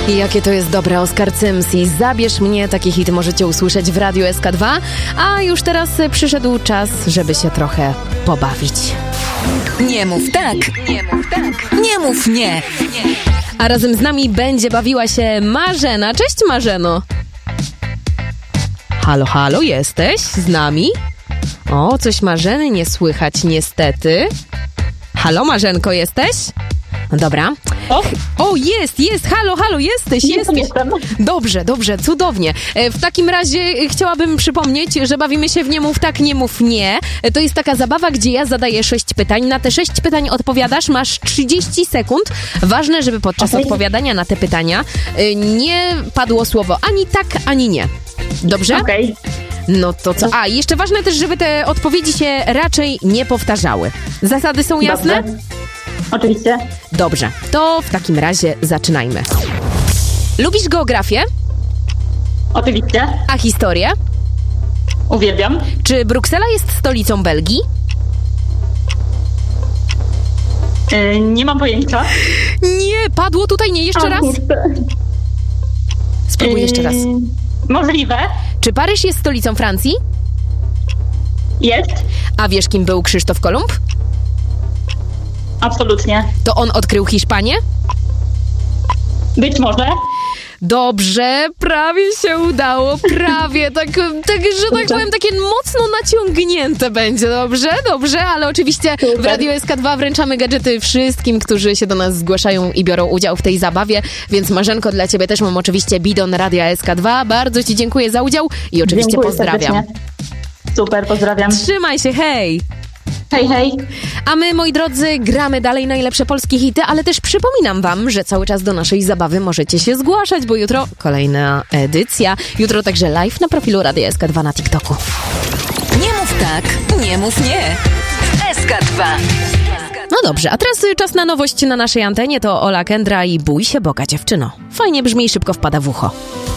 Jakie to jest dobre, Oskar Cymsi. Zabierz mnie, takie hity możecie usłyszeć w Radiu SK2. A już teraz przyszedł czas, żeby się trochę pobawić. Nie mów tak, nie mów tak, nie mów nie. A razem z nami będzie bawiła się Marzena. Cześć, Marzeno. Halo, halo, jesteś z nami? O, coś Marzeny nie słychać niestety. Halo, Marzenko, jesteś? No dobra. O, jest, halo, jesteś. Jestem. Dobrze, cudownie. W takim razie chciałabym przypomnieć, że bawimy się w Nie mów tak, nie mów nie. To jest taka zabawa, gdzie ja zadaję 6 pytań. Na te 6 pytań odpowiadasz, masz 30 sekund. Ważne, żeby podczas odpowiadania na te pytania nie padło słowo ani tak, ani nie. Dobrze? Okej. No to co? A, jeszcze ważne też, żeby te odpowiedzi się raczej nie powtarzały. Zasady są jasne? Dobrze. Oczywiście. Dobrze, to w takim razie zaczynajmy. Lubisz geografię? Oczywiście. A historię? Uwielbiam. Czy Bruksela jest stolicą Belgii? Nie mam pojęcia. Nie, padło tutaj nie. Jeszcze raz? Spróbuj jeszcze raz. Możliwe. Czy Paryż jest stolicą Francji? Jest. A wiesz, kim był Krzysztof Kolumb? Absolutnie. To on odkrył Hiszpanię? Być może. Dobrze, prawie się udało, prawie, tak, że tak powiem, takie mocno naciągnięte będzie, dobrze, ale oczywiście w Radiu SK2 wręczamy gadżety wszystkim, którzy się do nas zgłaszają i biorą udział w tej zabawie, więc Marzenko, dla ciebie też mam oczywiście bidon Radia SK2, bardzo ci dziękuję za udział i oczywiście Dziękuję pozdrawiam. serdecznie. Super, pozdrawiam. Trzymaj się, hej! Hej, hej. A my, moi drodzy, gramy dalej najlepsze polskie hity, ale też przypominam wam, że cały czas do naszej zabawy możecie się zgłaszać, bo jutro kolejna edycja. Jutro także live na profilu Radia SK2 na TikToku. Nie mów tak, nie mów nie. SK2. No dobrze, a teraz czas na nowość na naszej antenie. To Ola Kendra i Bój się Boga, dziewczyno. Fajnie brzmi i szybko wpada w ucho.